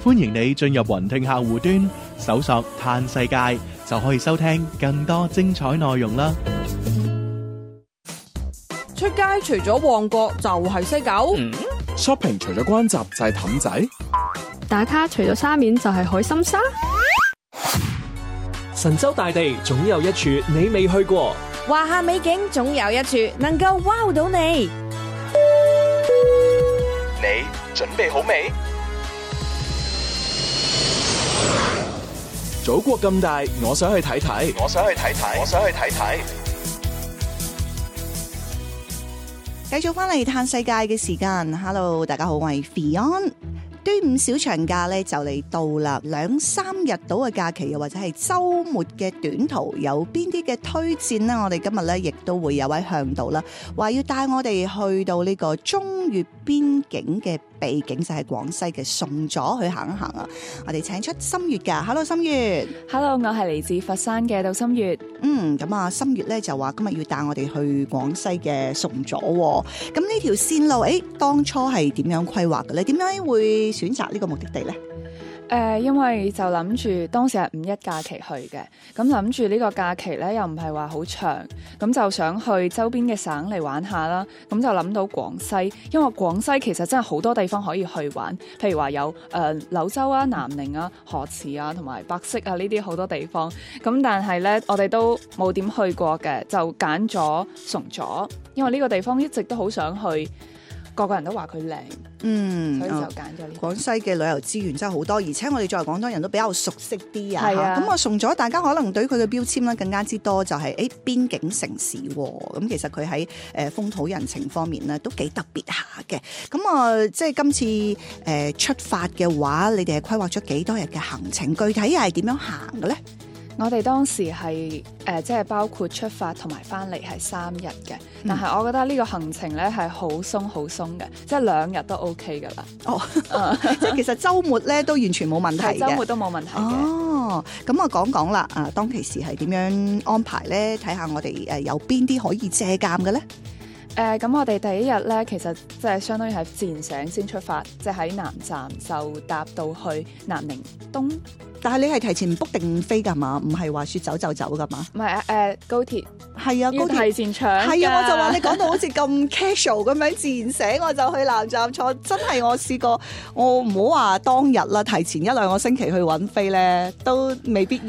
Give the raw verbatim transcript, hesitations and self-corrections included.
歡迎你進入雲聽客戶端，搜索嘆世界，就可以收聽更多精彩內容啦。 出街除咗旺角就係西九、 嗯、shopping 除咗關閘就係氹仔， 打卡除咗沙面就係海心沙。 神州大地總有一處你未去過， 華夏美景總有一處能夠 wow 到你。 你準備好未？祖國咁大，我想去睇睇，我想去睇睇，我想去睇睇。 繼續翻嚟嘆世界嘅時間 ，Hello， 大家好，我係 Fion。端午小長假咧就嚟到啦，兩三日到嘅假期，又或者係週末嘅短途，有邊啲嘅推薦呢？我哋今日咧亦都會有位向導啦，話要帶我哋去到呢個中越邊境嘅秘境，就係廣西嘅崇左去行一行啊！我哋請出心月㗎 ，Hello 心月 Hello， 我係嚟自佛山嘅杜心月。 嗯，咁啊，心月咧就話今日要帶我哋去廣西嘅崇左，咁呢條線路，誒，當初係點樣規劃嘅咧？點解會選擇呢個目的地咧？ 誒、呃，因為就諗住當時係五一假期去嘅，咁諗住呢個假期咧又唔係話好長，咁就想去周邊嘅省嚟玩下啦。咁就諗到廣西，因為廣西其實真係好多地方可以去玩，譬如話有誒、呃、柳州啊、南寧啊、河池啊，同埋百色啊呢啲好多地方。咁但係咧，我哋都冇點去過嘅，就揀咗崇左，因為呢個地方一直都好想去。個個人都話佢靚， 嗯， 所以就揀咗呢。 廣西嘅旅遊資源真係好多，而且我哋作為廣東人都比較熟悉啲啊。 係啊， 咁我崇左大家可能對佢嘅標籤咧更加之多，就係、是、誒邊境城市喎。咁其實佢喺誒風土人情方面咧都幾特別下嘅。咁啊、呃，即係今次誒、呃、出發嘅話，你哋係規劃咗幾多日嘅行程？具體又係點樣行嘅咧？ 我哋當時係誒、呃，即係包括出發同埋翻嚟係三日嘅，嗯、但係我覺得呢個行程咧係好鬆好鬆嘅，即係兩日都 OK 噶啦。 哦，即係其實週末咧都完全冇問題嘅， 週末都冇問題嘅。 哦，咁我講講啦，啊，當其時係點樣安排咧？睇下我哋誒有邊啲可以借鑑嘅咧？ 誒咁、呃，我哋第一日咧，其實即係相當於係自然醒先出發，即係喺南站就搭到去南寧東。 但係你係提前 book 定飛㗎嘛？唔係話說走就走㗎嘛？ 唔係誒高鐵係啊，高鐵要提前搶。 係啊，我就話你講到好似咁 casual 咁樣，自然醒我就去南站坐。真係我試過，我唔好話當日啦，提前一兩個星期去揾飛咧，都未必。